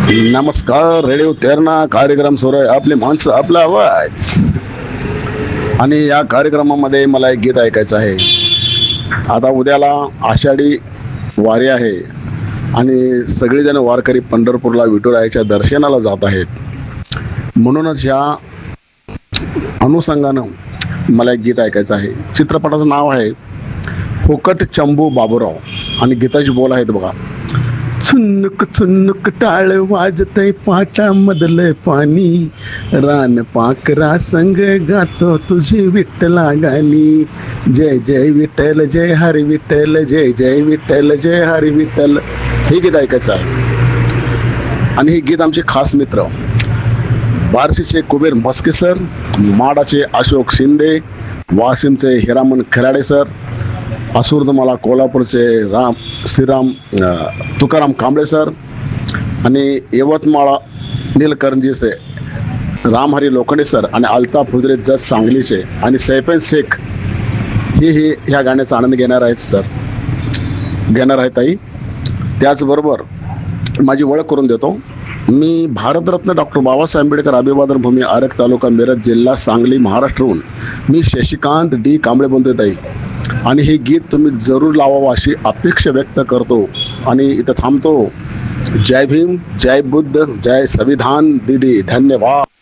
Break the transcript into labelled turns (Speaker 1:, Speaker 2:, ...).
Speaker 1: नमस्कार. रेडिओ तेरणा कार्यक्रम सुरू आहे. आपली माणसं आपला आवाज. आणि या कार्यक्रमामध्ये मला एक गीत ऐकायचं आहे. आता उद्याला आषाढी वारी आहे आणि सगळेजण वारकरी पंढरपूरला विठुरायाच्या दर्शनाला जात आहेत. म्हणूनच ह्या अनुषंगानं मला एक गीत ऐकायचं आहे. चित्रपटाचं नाव आहे फुकट चंबू बाबूराव आणि गीताची बोल आहेत बघा. चुन्नुक चुन्नुक टाळ वाजतय पाटामधलं पाणी, रान पाकरा संग गातो तुझी विठ्ठला गाणी. जय जय विठ्ठल जय हरी विठ्ठल, जय जय विठ्ठल जय हरी विठ्ठल. हे गीत ऐकायचं आहे. आणि हे गीत आमचे खास मित्र बार्शीचे कुबेर मस्के सर, माडाचे अशोक शिंदे, वाशिमचे हिरामन खराडे सर, असुरदमाला कोल्हापूरचे श्रीराम तुकाराम कांबळे सर आणि यवतमाळ नीलकंठजीचे रामहरी लोखंडे सर आणि अल्ताफ हुजरे जज सांगलीचे आणि सैफन शेख हे ह्या गाण्याचा आनंद घेणार आहेत आहेत ताई. त्याचबरोबर माझी ओळख करून देतो. मी भारतरत्न डॉक्टर बाबासाहेब आंबेडकर अभिवादन भूमी आरग तालुका मिरज जिल्हा सांगली महाराष्ट्रहून मी शशिकांत डी कांबळे बोलतोय ताई. आणि हे गीत तुम्ही जरूर लावावं अशी अपेक्षा व्यक्त करतो आणि इथं थांबतो. जय भीम, जय बुद्ध, जय संविधान दीदी. धन्यवाद.